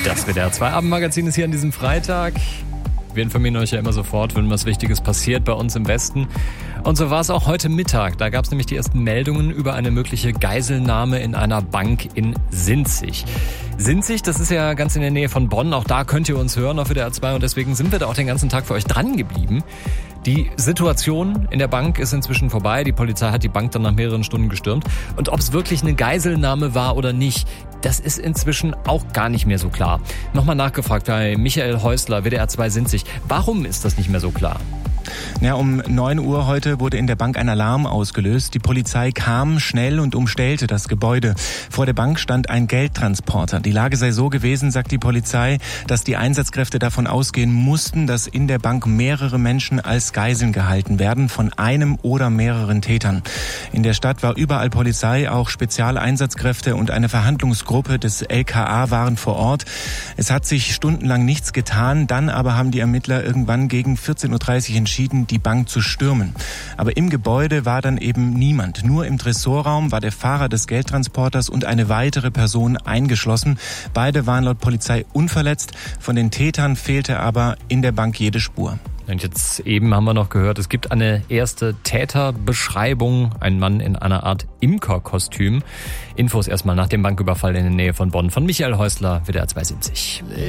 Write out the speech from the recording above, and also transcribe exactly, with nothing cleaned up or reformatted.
Das W D R zwei Abendmagazin ist hier an diesem Freitag. Wir informieren euch ja immer sofort, wenn was Wichtiges passiert bei uns im Westen. Und so war es auch heute Mittag. Da gab es nämlich die ersten Meldungen über eine mögliche Geiselnahme in einer Bank in Sinzig. Sinzig, das ist ja ganz in der Nähe von Bonn. Auch da könnt ihr uns hören auf W D R zwei und deswegen sind wir da auch den ganzen Tag für euch dran geblieben. Die Situation in der Bank ist inzwischen vorbei. Die Polizei hat die Bank dann nach mehreren Stunden gestürmt. Und ob es wirklich eine Geiselnahme war oder nicht, das ist inzwischen auch gar nicht mehr so klar. Nochmal nachgefragt bei Michael Häusler, W D R zwei Sinzig. Warum ist das nicht mehr so klar? Ja, um neun Uhr heute wurde in der Bank ein Alarm ausgelöst. Die Polizei kam schnell und umstellte das Gebäude. Vor der Bank stand ein Geldtransporter. Die Lage sei so gewesen, sagt die Polizei, dass die Einsatzkräfte davon ausgehen mussten, dass in der Bank mehrere Menschen als Geiseln gehalten werden, von einem oder mehreren Tätern. In der Stadt war überall Polizei, auch Spezialeinsatzkräfte und eine Verhandlungsgruppe des L K A waren vor Ort. Es hat sich stundenlang nichts getan, dann aber haben die Ermittler irgendwann gegen vierzehn Uhr dreißig entschieden, die Bank zu stürmen. Aber im Gebäude war dann eben niemand. Nur im Tresorraum war der Fahrer des Geldtransporters und eine weitere Person eingeschlossen. Beide waren laut Polizei unverletzt. Von den Tätern fehlte aber in der Bank jede Spur. Und jetzt eben haben wir noch gehört, es gibt eine erste Täterbeschreibung. Ein Mann in einer Art Imkerkostüm. Infos erstmal nach dem Banküberfall in der Nähe von Bonn von Michael Häusler, W D R zwei Sinzig.